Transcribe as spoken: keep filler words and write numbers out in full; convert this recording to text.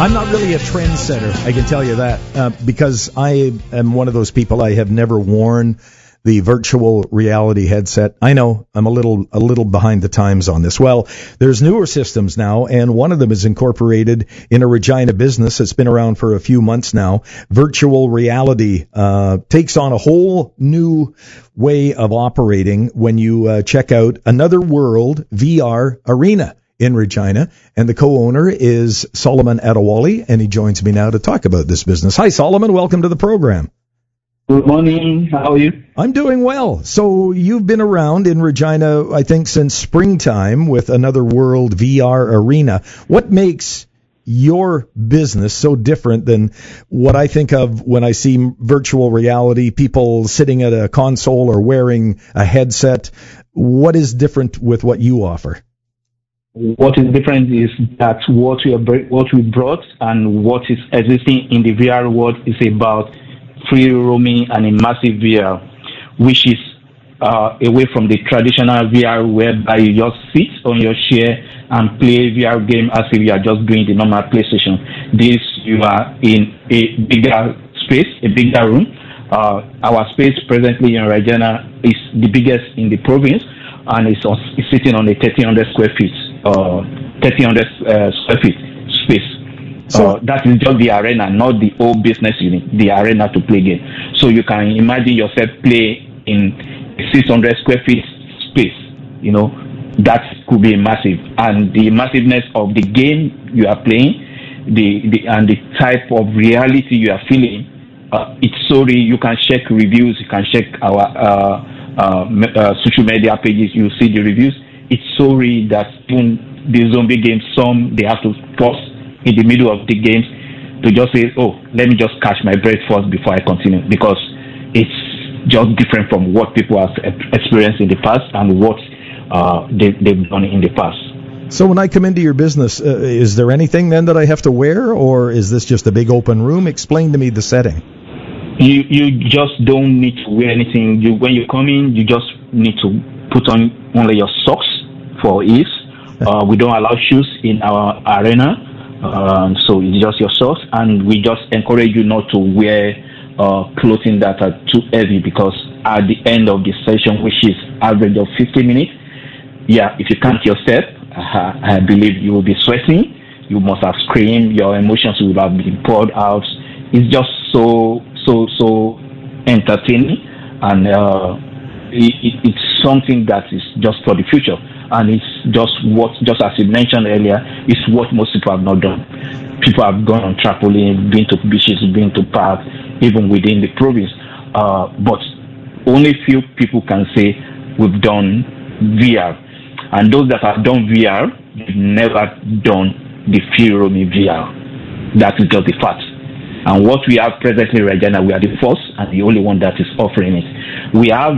I'm not really a trendsetter, I can tell you that, uh, because I am one of those people. I have never worn the virtual reality headset. I know I'm a little a little behind the times on this. Well, there's newer systems now, and one of them is incorporated in a Regina business that's been around for a few months now. Virtual reality uh, takes on a whole new way of operating when you uh, check out Another World V R Arena in Regina, and the co-owner is Solomon Adewale, and he joins me now to talk about this business. Hi, Solomon. Welcome to the program. Good morning. How are you? I'm doing well. So you've been around in Regina, I think, since springtime with Another World V R Arena. What makes your business so different than what I think of when I see virtual reality, people sitting at a console or wearing a headset? What is different with what you offer? What is different is that what we are, what we brought and what is existing in the V R world is about free roaming and immersive V R, which is uh, away from the traditional V R whereby you just sit on your chair and play V R game as if you are just doing the normal PlayStation. This, you are in a bigger space, a bigger room. Uh, our space presently in Regina is the biggest in the province, and it's, on, it's sitting on a thirteen hundred square feet, uh, thirteen hundred uh, square feet space. So uh, that is just the arena, not the whole business unit, the arena to play game. So you can imagine yourself play in a six hundred square feet space. You know, that could be massive. And the massiveness of the game you are playing, the, the and the type of reality you are feeling, uh, it's so real. You can check reviews, you can check our uh, uh, uh, social media pages, you see the reviews. It's so real that even the zombie games, some they have to pause in the middle of the games to just say, oh, let me just catch my breath first before I continue, because it's just different from what people have experienced in the past and what uh, they, they've done in the past. So when I come into your business, uh, is there anything then that I have to wear, or is this just a big open room? Explain to me the setting. You you just don't need to wear anything. You, when you come in, you just need to put on only your socks for ease. Uh, we don't allow shoes in our arena. Um, so it's just your socks, and we just encourage you not to wear uh, clothing that are too heavy, because at the end of the session, which is average of fifty minutes, yeah, if you count your step, uh, I believe you will be sweating, you must have screamed, your emotions will have been poured out. It's just so, so, so entertaining, and uh, it, it, it's something that is just for the future. And it's just what, just as you mentioned earlier, it's what most people have not done. People have gone on trampoline, been to beaches, been to parks, even within the province. Uh, but only few people can say we've done V R. And those that have done V R, they've never done the free roaming V R. That is just the fact. And what we have presently in Regina, we are the first and the only one that is offering it. We have